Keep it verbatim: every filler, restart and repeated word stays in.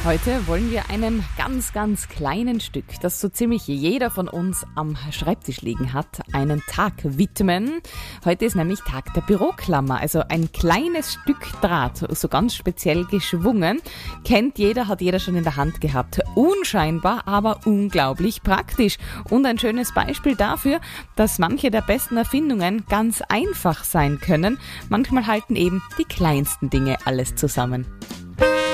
Heute wollen wir einem ganz, ganz kleinen Stück, das so ziemlich jeder von uns am Schreibtisch liegen hat, einen Tag widmen. Heute ist nämlich Tag der Büroklammer, also ein kleines Stück Draht, so ganz speziell geschwungen. Kennt jeder, hat jeder schon in der Hand gehabt. Unscheinbar, aber unglaublich praktisch. Und ein schönes Beispiel dafür, dass manche der besten Erfindungen ganz einfach sein können. Manchmal halten eben die kleinsten Dinge alles zusammen.